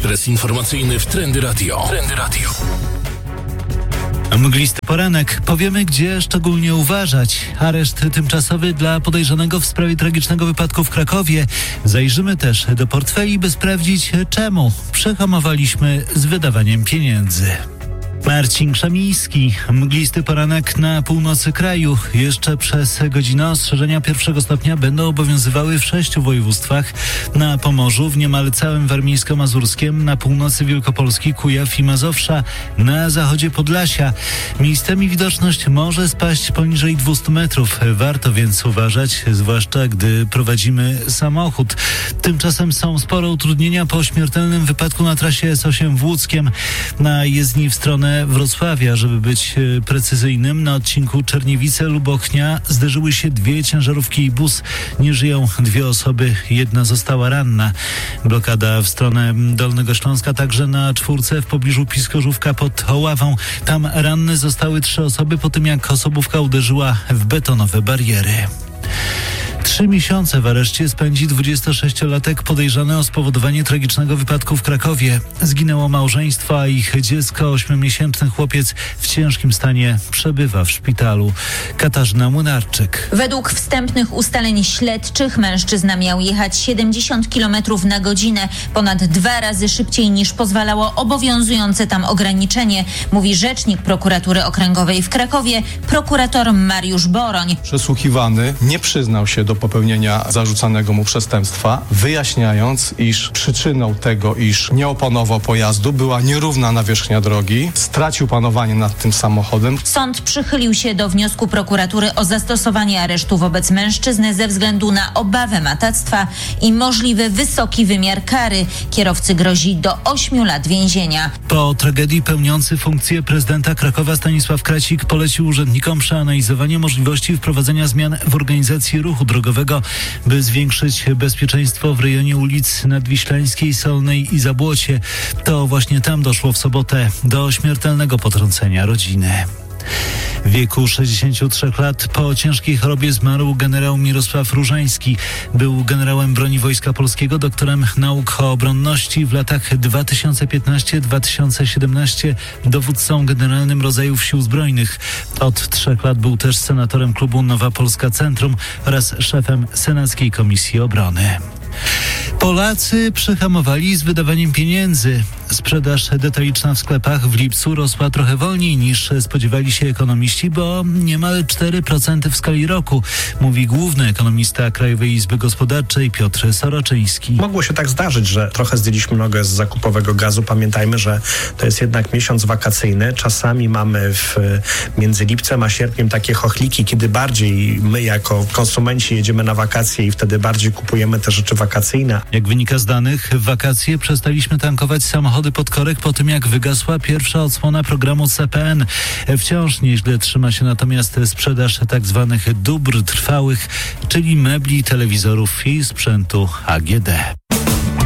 Ekspres informacyjny w Trendy Radio. Mglisty poranek. Powiemy, gdzie szczególnie uważać. Areszt tymczasowy dla podejrzanego w sprawie tragicznego wypadku w Krakowie. Zajrzymy też do portfeli, by sprawdzić, czemu przehamowaliśmy z wydawaniem pieniędzy. Marcin Krzemiński. Mglisty poranek na północy kraju. Jeszcze przez godzinę ostrzeżenia pierwszego stopnia będą obowiązywały w 6 województwach. Na Pomorzu, w niemal całym warmińsko-mazurskiem, na północy Wielkopolski, Kujaw i Mazowsza, na zachodzie Podlasia. Miejscami widoczność może spaść poniżej 200 metrów. Warto więc uważać, zwłaszcza gdy prowadzimy samochód. Tymczasem są spore utrudnienia po śmiertelnym wypadku na trasie S8 w Łódzkiem. Na jezdni w stronę Wrocławia, żeby być precyzyjnym, na odcinku Czerniewice-Lubochnia zderzyły się 2 ciężarówki i bus. Nie żyją 2 osoby, 1 została ranna. Blokada w stronę Dolnego Śląska, także na 4 w pobliżu Piskorzówka pod Oławą. Tam ranne zostały 3 osoby po tym, jak osobówka uderzyła w betonowe bariery. 3 miesiące w areszcie spędzi 26-latek podejrzany o spowodowanie tragicznego wypadku w Krakowie. Zginęło małżeństwo, a ich dziecko, 8-miesięczny chłopiec, w ciężkim stanie przebywa w szpitalu. Katarzyna Młynarczyk. Według wstępnych ustaleń śledczych mężczyzna miał jechać 70 km na godzinę, ponad 2 razy szybciej niż pozwalało obowiązujące tam ograniczenie, mówi rzecznik prokuratury okręgowej w Krakowie, prokurator Mariusz Boroń. Przesłuchiwany nie przyznał się do popełnienia zarzucanego mu przestępstwa, wyjaśniając, iż przyczyną tego, iż nie opanował pojazdu, była nierówna nawierzchnia drogi, stracił panowanie nad tym samochodem. Sąd przychylił się do wniosku prokuratury o zastosowanie aresztu wobec mężczyzny ze względu na obawę matactwa i możliwy wysoki wymiar kary. Kierowcy grozi do 8 lat więzienia. Po tragedii pełniący funkcję prezydenta Krakowa Stanisław Kracik polecił urzędnikom przeanalizowanie możliwości wprowadzenia zmian w organizacji ruchu drogowego, by zwiększyć bezpieczeństwo w rejonie ulic Nadwiślańskiej, Solnej i Zabłocie. To właśnie tam doszło w sobotę do śmiertelnego potrącenia rodziny. W wieku 63 lat po ciężkiej chorobie zmarł generał Mirosław Różański. Był generałem broni Wojska Polskiego, doktorem nauk o obronności, w latach 2015-2017 dowódcą generalnym rodzajów Sił Zbrojnych. Od 3 lat był też senatorem klubu Nowa Polska Centrum oraz szefem Senackiej Komisji Obrony. Polacy przyhamowali z wydawaniem pieniędzy. Sprzedaż detaliczna w sklepach w lipcu rosła trochę wolniej niż spodziewali się ekonomiści, bo niemal 4% w skali roku, mówi główny ekonomista Krajowej Izby Gospodarczej Piotr Soroczyński. Mogło się tak zdarzyć, że trochę zdjęliśmy nogę z zakupowego gazu. Pamiętajmy, że to jest jednak miesiąc wakacyjny. Czasami mamy między lipcem a sierpniem takie chochliki, kiedy bardziej my jako konsumenci jedziemy na wakacje i wtedy bardziej kupujemy te rzeczy wakacyjne. Jak wynika z danych, w wakacje przestaliśmy tankować samochody pod korek po tym, jak wygasła pierwsza odsłona programu CPN. Wciąż nieźle trzyma się natomiast sprzedaż tzw. dóbr trwałych, czyli mebli, telewizorów i sprzętu AGD.